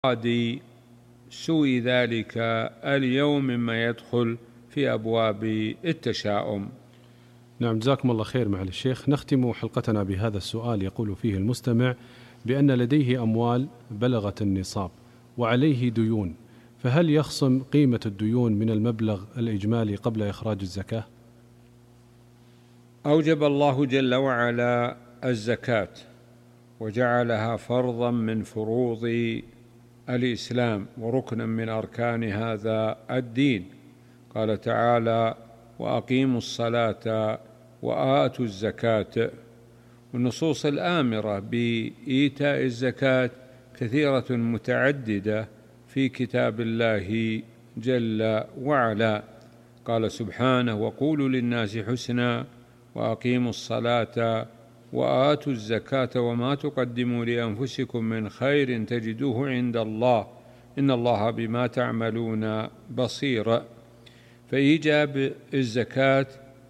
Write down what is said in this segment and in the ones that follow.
مراد سوء ذلك اليوم مما يدخل في أبواب التشاؤم. نعم، جزاكم الله خير معالي الشيخ. نختم حلقتنا بهذا السؤال، يقول فيه المستمع بأن لديه أموال بلغت النصاب وعليه ديون، فهل يخصم قيمة الديون من المبلغ الإجمالي قبل إخراج الزكاة؟ أوجب الله جل وعلا الزكاة وجعلها فرضا من فروض الإسلام وركنا من أركان هذا الدين. قال تعالى: وأقيموا الصلاة وآتوا الزكاة. والنصوص الآمرة بإيتاء الزكاة كثيرة متعددة في كتاب الله جل وعلا. قال سبحانه: وقولوا للناس حسنا وأقيموا الصلاة وآتوا الزكاة وما تقدموا لأنفسكم من خير تجدوه عند الله إن الله بما تعملون بصير. فإيجاب الزكاة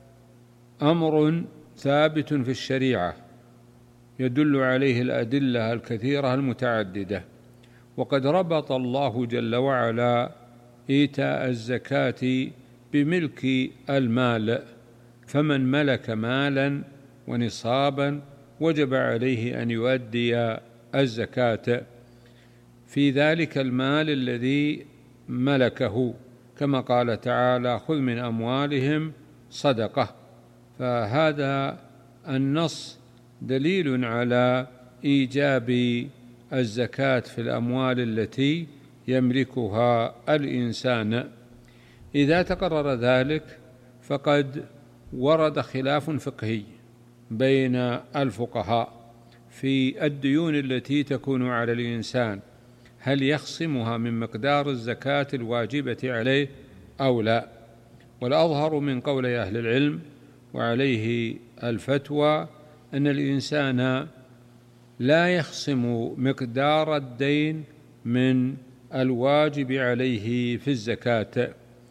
أمر ثابت في الشريعة يدل عليه الأدلة الكثيرة المتعددة، وقد ربط الله جل وعلا إيتاء الزكاة بملك المال، فمن ملك مالا ونصابا وجب عليه أن يؤدي الزكاة في ذلك المال الذي ملكه، كما قال تعالى: خذ من أموالهم صدقة. فهذا النص دليل على إيجاب الزكاة في الأموال التي يملكها الإنسان. إذا تقرر ذلك فقد ورد خلاف فقهي بين الفقهاء في الديون التي تكون على الإنسان، هل يخصمها من مقدار الزكاة الواجبة عليه أو لا؟ والأظهر من قول أهل العلم وعليه الفتوى أن الإنسان لا يخصم مقدار الدين من الواجب عليه في الزكاة،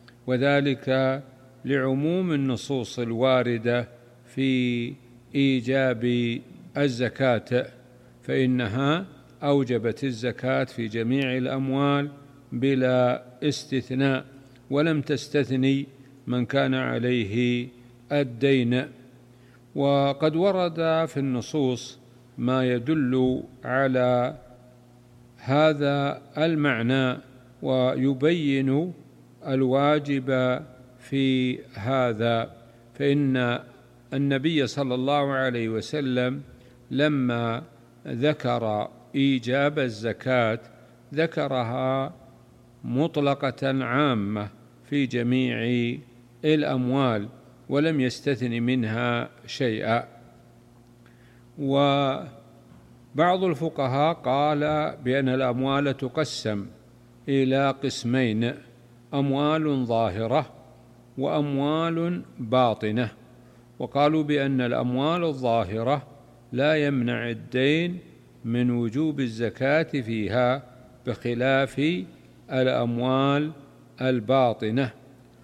وذلك لعموم النصوص الواردة في إيجاب الزكاة، فإنها أوجبت الزكاة في جميع الأموال بلا استثناء، ولم تستثني من كان عليه الدين. وقد ورد في النصوص ما يدل على هذا المعنى ويبين الواجب في هذا، فإن النبي صلى الله عليه وسلم لما ذكر إيجاب الزكاة ذكرها مطلقة عامة في جميع الأموال ولم يستثن منها شيئا. وبعض الفقهاء قال بأن الأموال تقسم إلى قسمين: أموال ظاهرة وأموال باطنة. وقالوا بأن الأموال الظاهرة لا يمنع الدين من وجوب الزكاة فيها بخلاف الأموال الباطنة.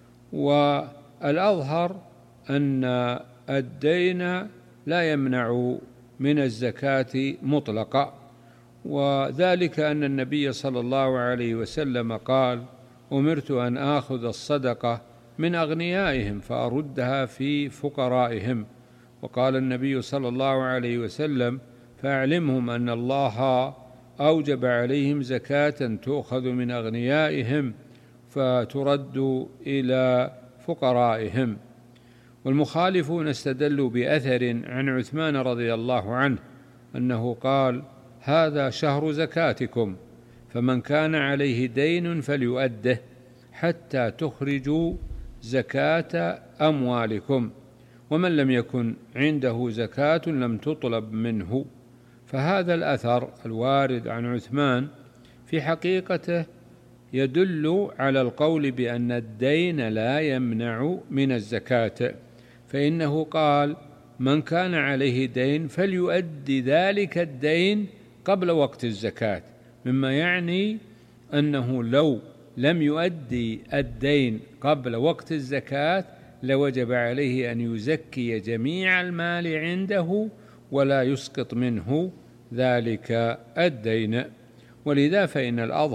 والأظهر أن الدين لا يمنع من الزكاة مطلقا، وذلك أن النبي صلى الله عليه وسلم قال: أمرت أن آخذ الصدقة من أغنيائهم فأردها في فقرائهم. وقال النبي صلى الله عليه وسلم: فأعلمهم أن الله أوجب عليهم زكاة تؤخذ من أغنيائهم فترد إلى فقرائهم. والمخالفون استدلوا بأثر عن عثمان رضي الله عنه أنه قال: هذا شهر زكاتكم، فمن كان عليه دين فليؤده حتى تخرجوا زكاة أموالكم، ومن لم يكن عنده زكاة لم تطلب منه. فهذا الأثر الوارد عن عثمان في حقيقته يدل على القول بأن الدين لا يمنع من الزكاة، فإنه قال: من كان عليه دين فليؤدي ذلك الدين قبل وقت الزكاة، مما يعني أنه لو لم يؤدي الدين قبل وقت الزكاة لوجب عليه أن يزكي جميع المال عنده ولا يسقط منه ذلك الدين. ولذا فإن الأظهر